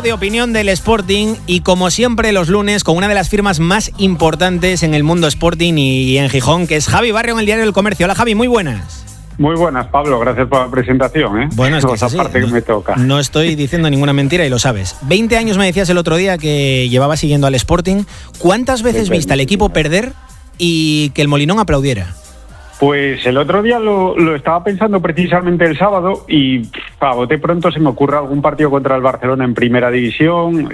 tiempo de opinión del Sporting y como siempre los lunes con una de las firmas más importantes en el mundo Sporting y en Gijón, que es Javi Barrio en el Diario del Comercio. Hola Javi, muy buenas. Muy buenas, Pablo, gracias por la presentación. Bueno, es que es así. Parte que me toca. No estoy diciendo ninguna mentira y lo sabes. 20 años me decías el otro día que llevaba siguiendo al Sporting. ¿Cuántas veces viste al equipo perder y que el Molinón aplaudiera? Pues el otro día lo estaba pensando precisamente el sábado y a bote pronto se me ocurre algún partido contra el Barcelona en primera división,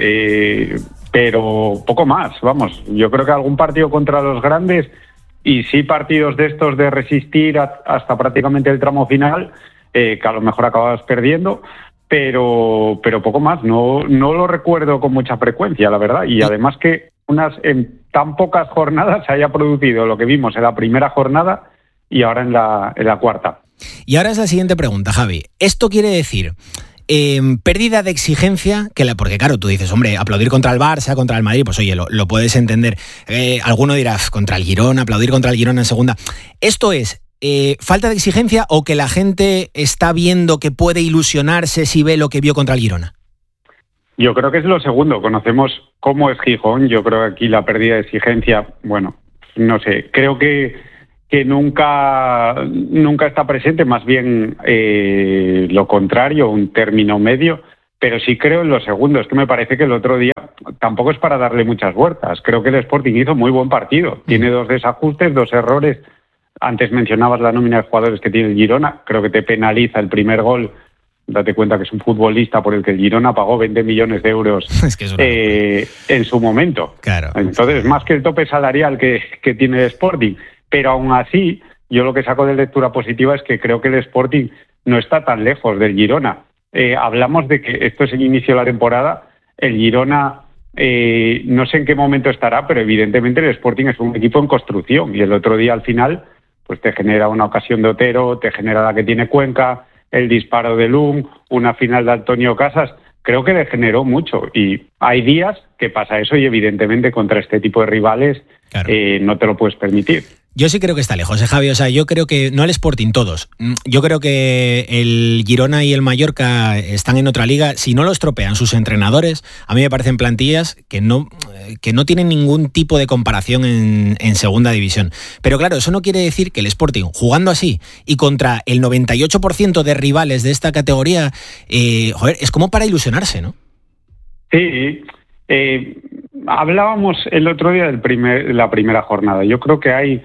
pero poco más, vamos. Yo creo que algún partido contra los grandes y sí partidos de estos de resistir hasta prácticamente el tramo final, que a lo mejor acababas perdiendo, pero poco más. No lo recuerdo con mucha frecuencia, la verdad. Y además que en tan pocas jornadas se haya producido lo que vimos en la primera jornada y ahora en la cuarta. Y ahora es la siguiente pregunta, Javi. ¿Esto quiere decir pérdida de exigencia? Porque claro, tú dices, hombre, aplaudir contra el Barça, contra el Madrid, pues oye, lo puedes entender. Alguno dirá, contra el Girona, aplaudir contra el Girona en segunda. ¿Esto es falta de exigencia o que la gente está viendo que puede ilusionarse si ve lo que vio contra el Girona? Yo creo que es lo segundo. Conocemos cómo es Gijón. Yo creo que aquí la pérdida de exigencia, bueno, no sé, creo que nunca está presente, más bien lo contrario, un término medio, pero sí creo en lo segundo. Es que me parece que el otro día tampoco es para darle muchas vueltas. Creo que el Sporting hizo muy buen partido. Tiene 2 desajustes, 2 errores. Antes mencionabas la nómina de jugadores que tiene el Girona. Creo que te penaliza el primer gol. Date cuenta que es un futbolista por el que el Girona pagó 20 millones de euros en su momento. Claro. Entonces, más que el tope salarial que tiene el Sporting. Pero aún así, yo lo que saco de lectura positiva es que creo que el Sporting no está tan lejos del Girona. Hablamos de que esto es el inicio de la temporada. El Girona, no sé en qué momento estará, pero evidentemente el Sporting es un equipo en construcción. Y el otro día, al final, pues te genera una ocasión de Otero, te genera la que tiene Cuenca, el disparo de Lum, una final de Antonio Casas. Creo que le generó mucho. Y hay días que pasa eso y evidentemente contra este tipo de rivales claro, no te lo puedes permitir. Yo sí creo que está lejos, Javi. O sea, yo creo que, no el Sporting, todos. Yo creo que el Girona y el Mallorca están en otra liga. Si no lo estropean sus entrenadores, a mí me parecen plantillas que no tienen ningún tipo de comparación en segunda división. Pero claro, eso no quiere decir que el Sporting, jugando así y contra el 98% de rivales de esta categoría, es como para ilusionarse, ¿no? Sí. Hablábamos el otro día de la primera jornada. Yo creo que hay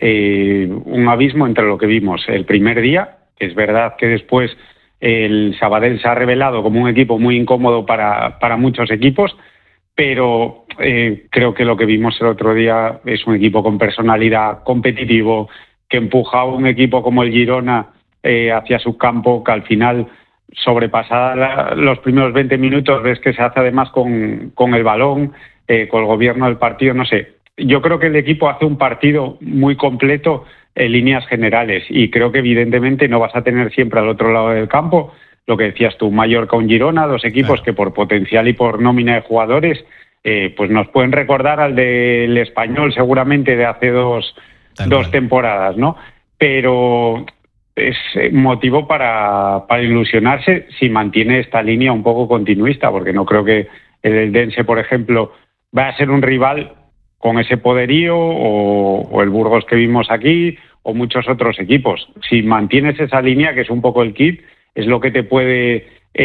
un abismo entre lo que vimos el primer día, que es verdad que después el Sabadell se ha revelado como un equipo muy incómodo para muchos equipos, pero creo que lo que vimos el otro día es un equipo con personalidad, competitivo, que empuja a un equipo como el Girona hacia su campo, que al final, sobrepasada los primeros 20 minutos, ves que se hace además con el balón, con el gobierno del partido, no sé. Yo creo que el equipo hace un partido muy completo en líneas generales y creo que evidentemente no vas a tener siempre al otro lado del campo, lo que decías tú, Mallorca, un Girona, 2 equipos claro, que por potencial y por nómina de jugadores pues nos pueden recordar al del Español seguramente de hace dos temporadas, ¿no? Pero es motivo para ilusionarse si mantiene esta línea un poco continuista, porque no creo que el Eldense, por ejemplo, va a ser un rival con ese poderío o el Burgos que vimos aquí o muchos otros equipos. Si mantienes esa línea, que es un poco el kit, es lo que te puede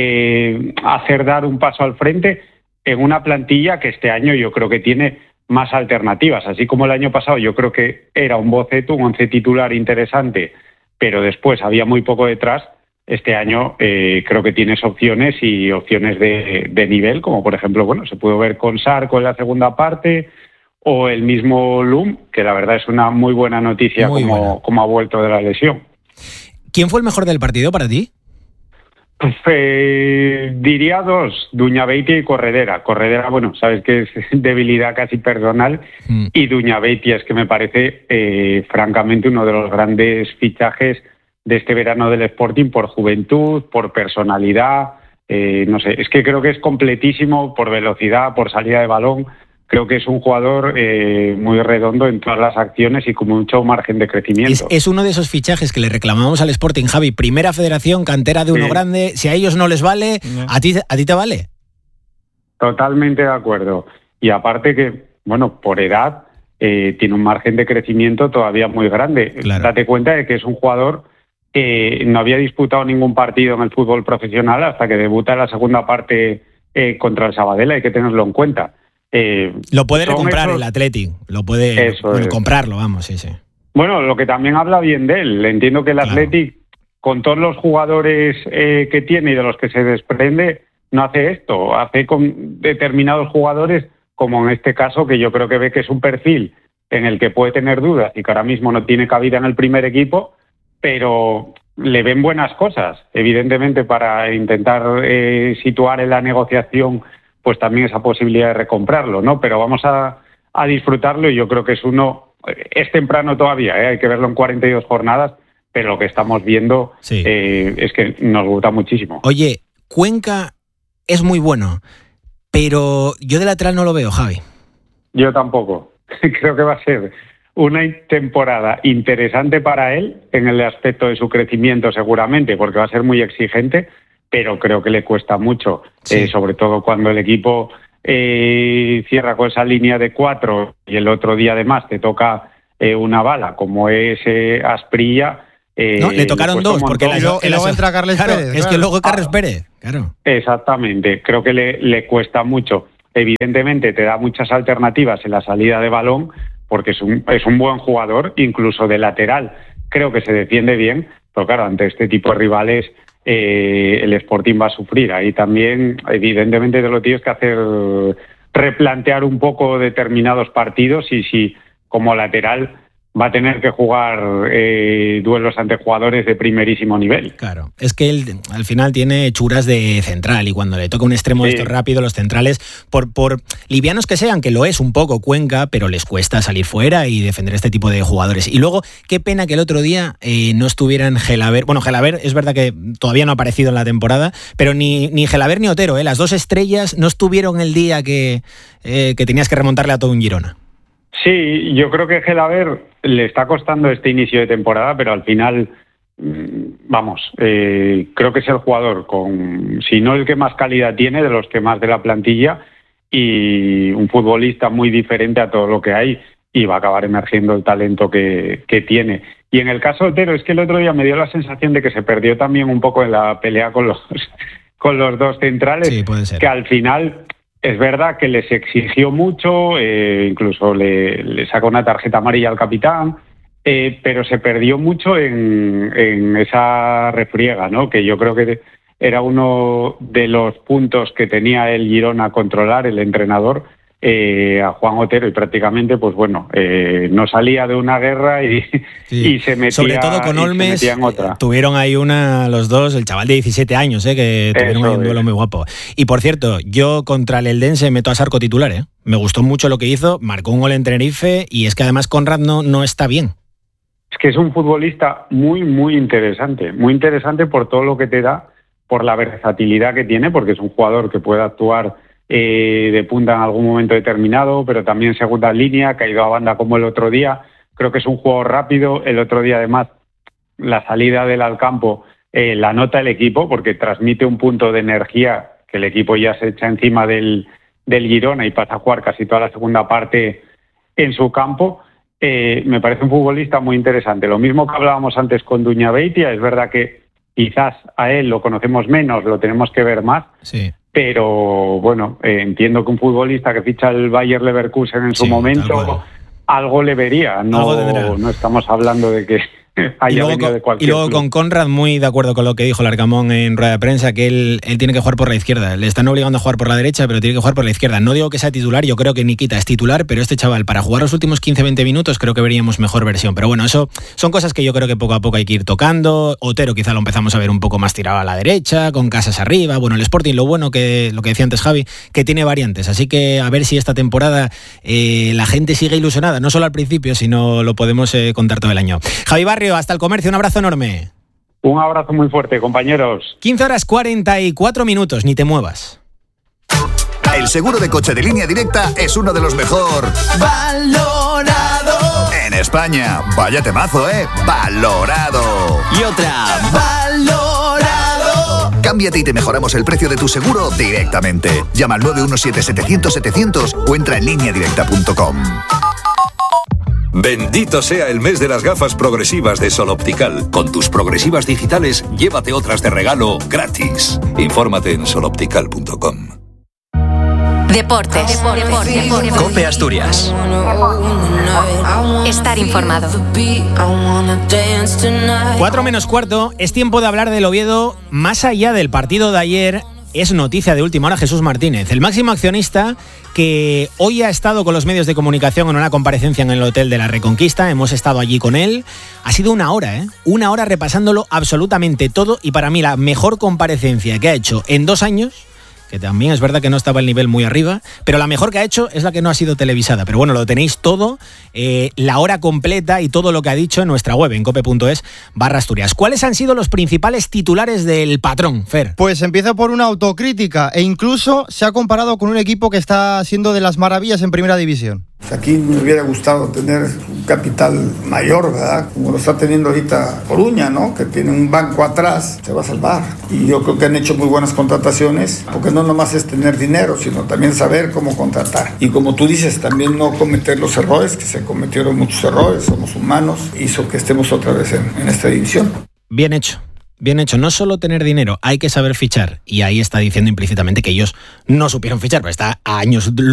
hacer dar un paso al frente en una plantilla que este año yo creo que tiene más alternativas. Así como el año pasado yo creo que era un boceto, un 11 titular interesante, pero después había muy poco detrás. Este año creo que tienes opciones y opciones de nivel, como por ejemplo, bueno, se pudo ver con Sarco en la segunda parte o el mismo Lum, que la verdad es una muy buena noticia como ha vuelto de la lesión. ¿Quién fue el mejor del partido para ti? Pues, diría 2, Duñabeitia y Corredera. Corredera, bueno, sabes que es debilidad casi personal y Duñabeitia es que me parece francamente uno de los grandes fichajes de este verano del Sporting por juventud, por personalidad, no sé, es que creo que es completísimo por velocidad, por salida de balón. Creo que es un jugador muy redondo en todas las acciones y con mucho margen de crecimiento. Es uno de esos fichajes que le reclamamos al Sporting, Javi. Primera federación, cantera de uno grande. Si a ellos no les vale, ¿a ti te vale? Totalmente de acuerdo. Y aparte que, bueno, por edad tiene un margen de crecimiento todavía muy grande. Claro. Date cuenta de que es un jugador que no había disputado ningún partido en el fútbol profesional hasta que debuta en la segunda parte contra el Sabadell, hay que tenerlo en cuenta. Lo puede recomprar el Athletic, lo puede comprarlo, vamos, sí. Bueno, lo que también habla bien de él. Entiendo que el Athletic, con todos los jugadores que tiene y de los que se desprende, no hace esto. Hace con determinados jugadores, como en este caso, que yo creo que ve que es un perfil en el que puede tener dudas y que ahora mismo no tiene cabida en el primer equipo, pero le ven buenas cosas. Evidentemente, para intentar situar en la negociación pues también esa posibilidad de recomprarlo, ¿no? Pero vamos a disfrutarlo y yo creo que es temprano todavía, hay que verlo en 42 jornadas, pero lo que estamos viendo es que nos gusta muchísimo. Oye, Cuenca es muy bueno, pero yo de lateral no lo veo, Javi. Yo tampoco. Creo que va a ser una temporada interesante para él en el aspecto de su crecimiento seguramente, porque va a ser muy exigente, pero creo que le cuesta mucho, sobre todo cuando el equipo cierra con esa línea de 4 y el otro día además te toca una bala, como es Asprilla. No, le tocaron dos, porque luego entra Carles Pérez. Es que luego Carles Pérez, claro. Exactamente, creo que le cuesta mucho. Evidentemente te da muchas alternativas en la salida de balón, porque es un buen jugador, incluso de lateral. Creo que se defiende bien, pero claro, ante este tipo de rivales el Sporting va a sufrir. Ahí también, evidentemente, te lo tienes que hacer replantear un poco determinados partidos y si como lateral va a tener que jugar duelos ante jugadores de primerísimo nivel. Claro, es que él al final tiene hechuras de central y cuando le toca un extremo de esto rápido, los centrales, por livianos que sean, que lo es un poco Cuenca, pero les cuesta salir fuera y defender este tipo de jugadores. Y luego, qué pena que el otro día no estuvieran Gelaber. Bueno, Gelaber es verdad que todavía no ha aparecido en la temporada, pero ni Gelaber ni Otero, las dos estrellas no estuvieron el día que tenías que remontarle a todo un Girona. Sí, yo creo que Gelaber le está costando este inicio de temporada, pero al final, creo que es el jugador si no el que más calidad tiene, de los que más de la plantilla, y un futbolista muy diferente a todo lo que hay, y va a acabar emergiendo el talento que tiene. Y en el caso de Otero, es que el otro día me dio la sensación de que se perdió también un poco en la pelea con los dos centrales, sí, puede ser. Que al final... Es verdad que les exigió mucho, incluso le sacó una tarjeta amarilla al capitán, pero se perdió mucho en esa refriega, ¿no? Que yo creo que era uno de los puntos que tenía el Girona a controlar, el entrenador, a Juan Otero, y prácticamente, pues bueno, no salía de una guerra y se metía, sobre todo con Olmes, en otra. Tuvieron ahí los dos, el chaval de 17 años, que tuvieron ahí un duelo muy guapo. Y por cierto, yo contra el Eldense meto a Sarco titular, me gustó mucho lo que hizo, marcó un gol en Tenerife y es que además Conrad no está bien. Es que es un futbolista muy, muy interesante por todo lo que te da, por la versatilidad que tiene, porque es un jugador que puede actuar de punta en algún momento determinado, pero también segunda línea, caído a banda como el otro día. Creo que es un juego rápido. El otro día, además, la salida del al campo la nota el equipo, porque transmite un punto de energía que el equipo ya se echa encima del Girona y pasa a jugar casi toda la segunda parte en su campo. Me parece un futbolista muy interesante. Lo mismo que hablábamos antes con Duña Beitia, es verdad que quizás a él lo conocemos menos, lo tenemos que ver más. Sí. Pero bueno, entiendo que un futbolista que ficha el Bayer Leverkusen en su momento algo le vería, no estamos hablando de que haya venido de cualquier Y luego club. con Conrad, muy de acuerdo con lo que dijo Larcamón en rueda de prensa, que él tiene que jugar por la izquierda. Le están obligando a jugar por la derecha, pero tiene que jugar por la izquierda. No digo que sea titular, yo creo que Nikita es titular, pero este chaval, para jugar los últimos 15-20 minutos, creo que veríamos mejor versión. Pero bueno, eso son cosas que yo creo que poco a poco hay que ir tocando. Otero quizá lo empezamos a ver un poco más tirado a la derecha, con Casas arriba. Bueno, el Sporting, lo bueno que lo que decía antes Javi, que tiene variantes. Así que a ver si esta temporada la gente sigue ilusionada, no solo al principio, sino lo podemos contar todo el año. Javi Barrio, hasta el comercio, un abrazo enorme. Un abrazo muy fuerte, compañeros. 15:44, ni te muevas. El seguro de coche de Línea Directa es uno de los mejor valorado en España. Vaya temazo, valorado. Y otra, valorado Cámbiate y te mejoramos el precio de tu seguro directamente. Llama al 917-700-700 o entra en lineadirecta.com. Bendito sea el mes de las gafas progresivas de Sol Optical. Con tus progresivas digitales, llévate otras de regalo gratis. Infórmate en soloptical.com. Deportes. COPE Asturias. Estar informado. 4 menos cuarto, es tiempo de hablar del Oviedo. Más allá del partido de ayer, es noticia de última hora Jesús Martínez, el máximo accionista, que hoy ha estado con los medios de comunicación en una comparecencia en el Hotel de la Reconquista. Hemos estado allí con él. Ha sido una hora repasándolo absolutamente todo, y para mí la mejor comparecencia que ha hecho en 2 años, que también es verdad que no estaba el nivel muy arriba, pero la mejor que ha hecho es la que no ha sido televisada. Pero bueno, lo tenéis todo, la hora completa y todo lo que ha dicho en nuestra web, en cope.es/Asturias. ¿Cuáles han sido los principales titulares del patrón, Fer? Pues empieza por una autocrítica e incluso se ha comparado con un equipo que está siendo de las maravillas en primera división. Aquí me hubiera gustado tener un capital mayor, ¿verdad? Como lo está teniendo ahorita Coruña, ¿no? Que tiene un banco atrás, se va a salvar. Y yo creo que han hecho muy buenas contrataciones, porque no nomás es tener dinero, sino también saber cómo contratar. Y como tú dices, también no cometer los errores, que se cometieron muchos errores, somos humanos, hizo que estemos otra vez en esta división. Bien hecho. Bien hecho, no solo tener dinero, hay que saber fichar. Y ahí está diciendo implícitamente que ellos no supieron fichar, pero está a años